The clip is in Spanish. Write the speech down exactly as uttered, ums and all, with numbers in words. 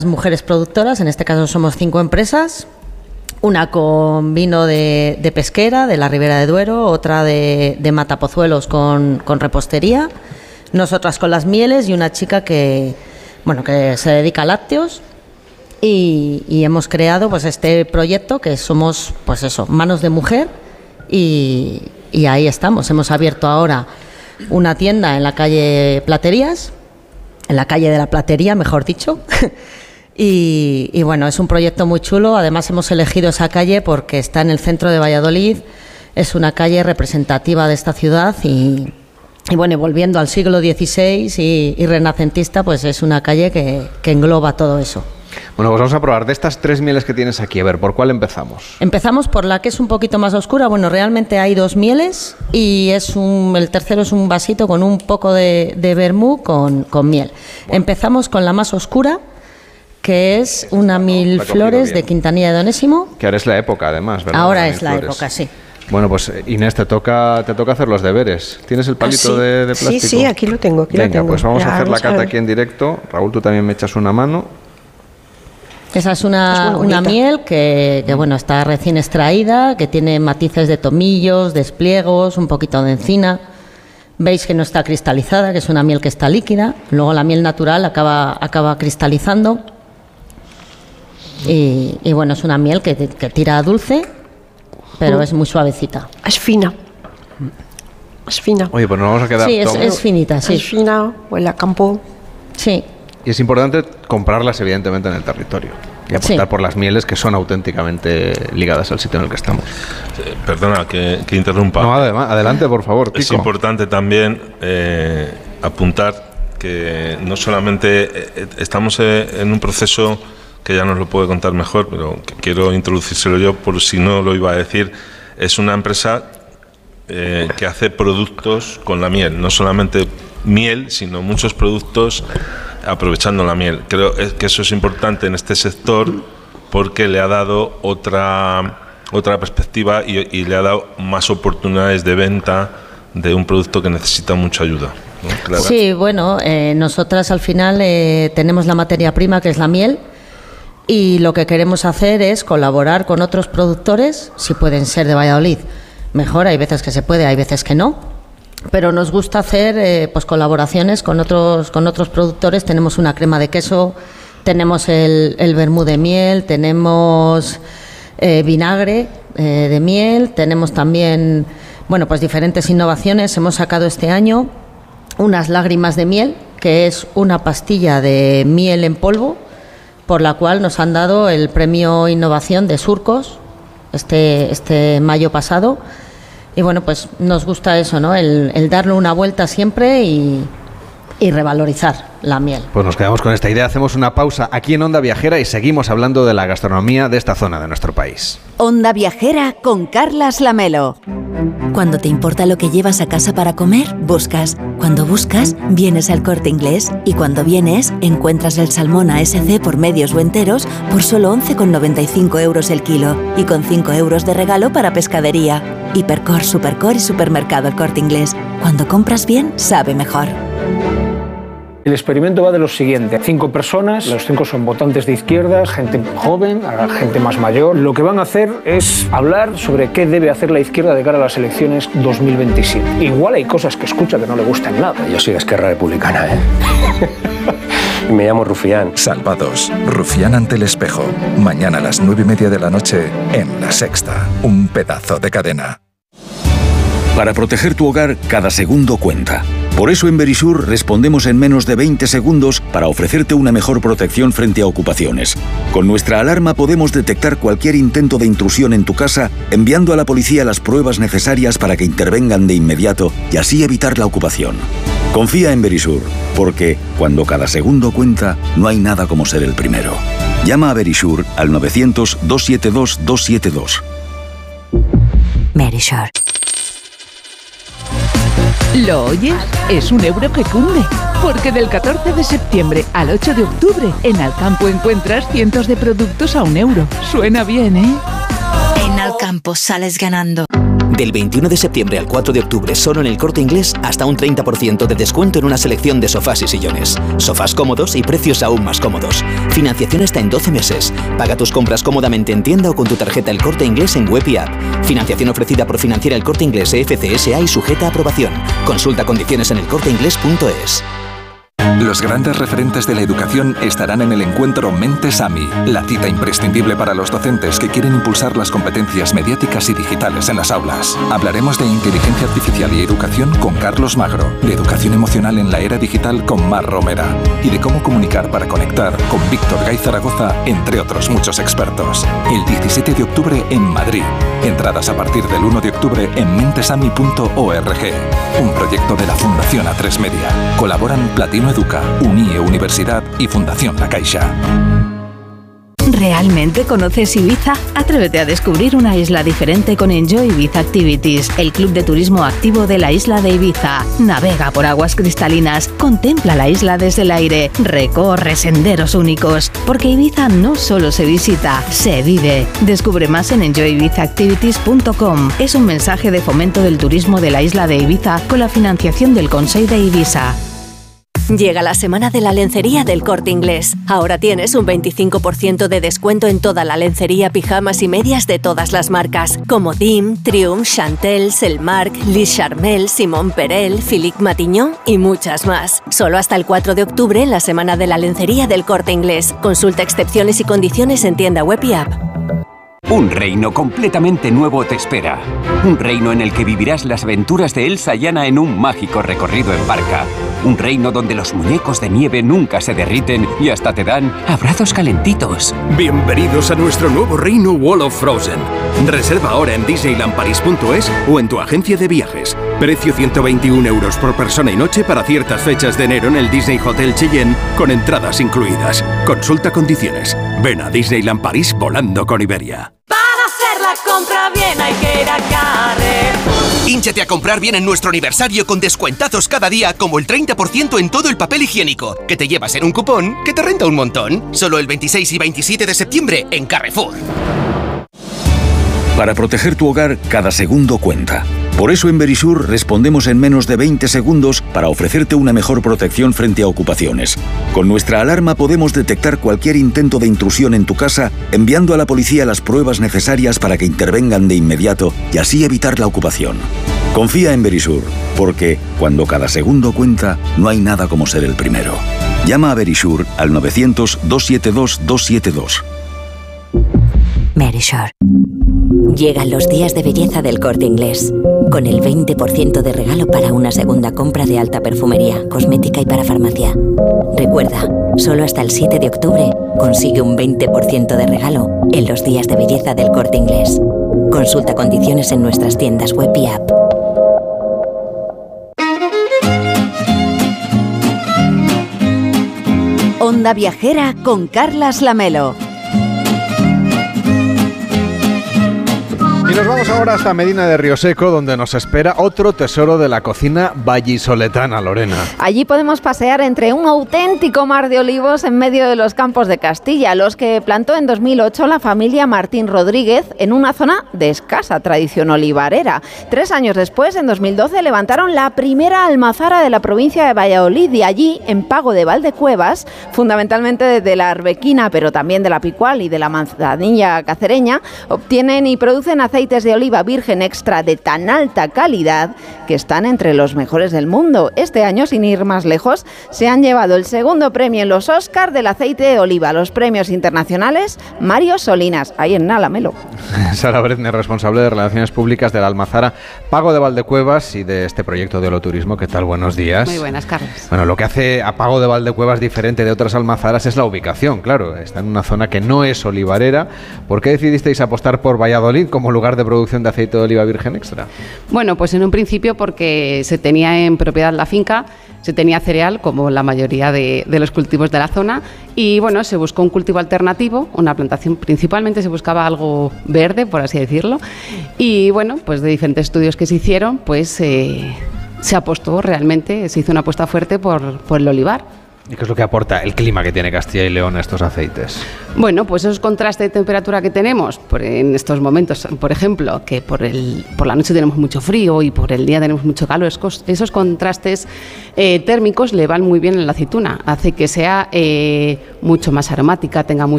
mujeres productoras, en este caso somos cinco empresas, una con vino de, de pesquera, de la Ribera de Duero, otra de, de Matapozuelos con, con repostería, nosotras con las mieles y una chica que, bueno, que se dedica a lácteos y, y hemos creado pues este proyecto que somos, pues eso, manos de mujer y, y ahí estamos. Hemos abierto ahora una tienda en la calle Platerías, en la calle de la Platería, mejor dicho. Y, y bueno, es un proyecto muy chulo. Además hemos elegido esa calle porque está en el centro de Valladolid, es una calle representativa de esta ciudad y, y bueno, y volviendo al siglo dieciséis y, y renacentista, pues es una calle que, que engloba todo eso. Bueno, pues vamos a probar de estas tres mieles que tienes aquí. A ver, ¿por cuál empezamos? Empezamos por la que es un poquito más oscura. Bueno, realmente hay dos mieles y es un, el tercero es un vasito con un poco de, de vermú con, con miel. Bueno. Empezamos con la más oscura, que es una mil flores de Quintanilla de Onésimo. Que ahora es la época, además, ¿verdad? Ahora es la época, sí. Bueno, pues Inés, te toca, te toca hacer los deberes. ¿Tienes el palito ¿Ah, sí? de, de plástico? Sí, sí, aquí lo tengo. Aquí Venga, lo tengo. pues vamos ya, a hacer vamos la cata a aquí en directo. Raúl, tú también me echas una mano. Esa es una, es una miel que, que bueno, está recién extraída, que tiene matices de tomillos, de espliegos, un poquito de encina. Veis que no está cristalizada, que es una miel que está líquida. Luego la miel natural acaba, acaba cristalizando. Y, y bueno, es una miel que, que tira a dulce, pero mm. es muy suavecita. Es fina. Es fina. Oye, pues nos vamos a quedar... Sí, es, es finita, sí. Es fina, huele a campo. Sí. Y es importante comprarlas, evidentemente, en el territorio. Y apostar sí. por las mieles que son auténticamente ligadas al sitio en el que estamos. Eh, perdona, que, que interrumpa. No, además, adelante, por favor, Tico. Es importante también eh, apuntar que no solamente eh, estamos eh, en un proceso... que ya nos lo puede contar mejor, pero que quiero introducírselo yo por si no lo iba a decir. Es una empresa eh, que hace productos con la miel, no solamente miel, sino muchos productos aprovechando la miel. Creo que eso es importante en este sector porque le ha dado otra, otra perspectiva y, y le ha dado más oportunidades de venta de un producto que necesita mucha ayuda, ¿no? Clara. Sí, bueno, eh, nosotras al final eh, tenemos la materia prima que es la miel. Y lo que queremos hacer es colaborar con otros productores, si pueden ser de Valladolid, mejor, hay veces que se puede, hay veces que no, pero nos gusta hacer eh, pues colaboraciones con otros, con otros productores. Tenemos una crema de queso, tenemos el, el vermú de miel, tenemos eh, vinagre eh, de miel, tenemos también, bueno, pues diferentes innovaciones. Hemos sacado este año unas lágrimas de miel, que es una pastilla de miel en polvo, por la cual nos han dado el premio Innovación de Surcos este, este mayo pasado. Y bueno, pues nos gusta eso, ¿no? El, el darle una vuelta siempre y, y revalorizar la miel. Pues nos quedamos con esta idea, hacemos una pausa aquí en Onda Viajera y seguimos hablando de la gastronomía de esta zona de nuestro país. Onda Viajera con Carlas Lamelo. Cuando te importa lo que llevas a casa para comer, buscas. Cuando buscas, vienes al Corte Inglés. Y cuando vienes, encuentras el salmón A S C por medios o enteros por solo once con noventa y cinco euros el kilo. Y con cinco euros de regalo para pescadería. Hipercor, Supercor y Supermercado El Corte Inglés. Cuando compras bien, sabe mejor. El experimento va de lo siguiente. Cinco personas, los cinco son votantes de izquierdas, gente joven, gente más mayor. Lo que van a hacer es hablar sobre qué debe hacer la izquierda de cara a las elecciones dos mil veintisiete. Igual hay cosas que escucha que no le gustan nada. Yo soy de Esquerra Republicana, ¿eh? Me llamo Rufián. Salvados. Rufián ante el espejo. Mañana a las nueve y media de la noche en La Sexta. Un pedazo de cadena. Para proteger tu hogar, cada segundo cuenta. Por eso en Verisur respondemos en menos de veinte segundos para ofrecerte una mejor protección frente a ocupaciones. Con nuestra alarma podemos detectar cualquier intento de intrusión en tu casa, enviando a la policía las pruebas necesarias para que intervengan de inmediato y así evitar la ocupación. Confía en Verisur, porque cuando cada segundo cuenta, no hay nada como ser el primero. Llama a Verisur al novecientos, doscientos setenta y dos, doscientos setenta y dos. Verisur. ¿Lo oyes? Es un euro que cunde. Porque del catorce de septiembre al ocho de octubre, en Alcampo encuentras cientos de productos a un euro. Suena bien, ¿eh? En Alcampo sales ganando. Del veintiuno de septiembre al cuatro de octubre, solo en El Corte Inglés, hasta un treinta por ciento de descuento en una selección de sofás y sillones. Sofás cómodos y precios aún más cómodos. Financiación hasta en doce meses. Paga tus compras cómodamente en tienda o con tu tarjeta El Corte Inglés en web y app. Financiación ofrecida por Financiera El Corte Inglés E F C S A y sujeta a aprobación. Consulta condiciones en el corte inglés punto es. Los grandes referentes de la educación estarán en el encuentro Mentes AMI, la cita imprescindible para los docentes que quieren impulsar las competencias mediáticas y digitales en las aulas. Hablaremos de inteligencia artificial y educación con Carlos Magro, de educación emocional en la era digital con Mar Romera y de cómo comunicar para conectar con Víctor Gay Zaragoza, entre otros muchos expertos. El diecisiete de octubre en Madrid. Entradas a partir del uno de octubre en mentesami punto org. Un proyecto de la Fundación A tres Media. Colaboran Platino Educa, UNIE Universidad y Fundación La Caixa. ¿Realmente conoces Ibiza? Atrévete a descubrir una isla diferente con Enjoy Ibiza Activities, el club de turismo activo de la isla de Ibiza. Navega por aguas cristalinas, contempla la isla desde el aire, recorre senderos únicos, porque Ibiza no solo se visita, se vive. Descubre más en enjoy ibiza activities punto com. Es un mensaje de fomento del turismo de la isla de Ibiza con la financiación del Consell de Ibiza. Llega la semana de la lencería del Corte Inglés. Ahora tienes un veinticinco por ciento de descuento en toda la lencería, pijamas y medias de todas las marcas, como Dim, Triumph, Chantel, Selmark, Lis Charmel, Simon Perel, Philippe Matignon y muchas más. Solo hasta el cuatro de octubre en la semana de la lencería del Corte Inglés. Consulta excepciones y condiciones en tienda web y app. Un reino completamente nuevo te espera. Un reino en el que vivirás las aventuras de Elsa y Anna en un mágico recorrido en barca. Un reino donde los muñecos de nieve nunca se derriten y hasta te dan abrazos calentitos. Bienvenidos a nuestro nuevo reino Wall of Frozen. Reserva ahora en disneyland paris punto es o en tu agencia de viajes. Precio ciento veintiún euros por persona y noche para ciertas fechas de enero en el Disney Hotel Cheyenne con entradas incluidas. Consulta condiciones. Ven a Disneyland París volando con Iberia. La compra bien hay que ir a Carrefour. Hínchate a comprar bien en nuestro aniversario con descuentazos cada día, como el treinta por ciento en todo el papel higiénico, que te llevas en un cupón que te renta un montón. Solo el veintiséis y veintisiete de septiembre en Carrefour. Para proteger tu hogar, cada segundo cuenta. Por eso en Verisur respondemos en menos de veinte segundos para ofrecerte una mejor protección frente a ocupaciones. Con nuestra alarma podemos detectar cualquier intento de intrusión en tu casa, enviando a la policía las pruebas necesarias para que intervengan de inmediato y así evitar la ocupación. Confía en Verisur, porque cuando cada segundo cuenta, no hay nada como ser el primero. Llama a Verisur al novecientos, doscientos setenta y dos, doscientos setenta y dos. Verisur. Llegan los días de belleza del Corte Inglés, con el veinte por ciento de regalo para una segunda compra de alta perfumería, cosmética y para farmacia. Recuerda, solo hasta el siete de octubre consigue un veinte por ciento de regalo en los días de belleza del Corte Inglés. Consulta condiciones en nuestras tiendas web y app. Onda Viajera con Carlas Lamelo. Y nos vamos ahora hasta Medina de Rioseco, donde nos espera otro tesoro de la cocina vallisoletana, Lorena. Allí podemos pasear entre un auténtico mar de olivos en medio de los campos de Castilla, los que plantó en dos mil ocho la familia Martín Rodríguez en una zona de escasa tradición olivarera. Tres años después, en dos mil doce, levantaron la primera almazara de la provincia de Valladolid y allí, en Pago de Valdecuevas, fundamentalmente de la arbequina, pero también de la picual y de la manzanilla cacereña, obtienen y producen aceite aceites de oliva virgen extra de tan alta calidad que están entre los mejores del mundo. Este año, sin ir más lejos, se han llevado el segundo premio en los Oscar del aceite de oliva, los premios internacionales Mario Solinas, ahí en Nalamelo. Sara Brezner, responsable de Relaciones Públicas de la Almazara Pago de Valdecuevas y de este proyecto de Holoturismo. ¿Qué tal? Buenos días. Muy buenas, Carlos. Bueno, lo que hace a Pago de Valdecuevas diferente de otras almazaras es la ubicación, claro. Está en una zona que no es olivarera. ¿Por qué decidisteis apostar por Valladolid como lugar de producción de aceite de oliva virgen extra? Bueno, pues en un principio porque se tenía en propiedad la finca, se tenía cereal, como la mayoría de, de los cultivos de la zona, y bueno, se buscó un cultivo alternativo, una plantación, principalmente se buscaba algo verde, por así decirlo, y bueno, pues de diferentes estudios que se hicieron, pues eh, se apostó realmente, se hizo una apuesta fuerte por, por el olivar. ¿Y qué es lo que aporta el clima que tiene Castilla y León a estos aceites? Bueno, pues esos contrastes de temperatura que tenemos por en estos momentos, por ejemplo, que por, el, por la noche tenemos mucho frío y por el día tenemos mucho calor, esos, esos contrastes eh, térmicos le van muy bien a la aceituna, hace que sea eh, mucho más aromática, tenga mucho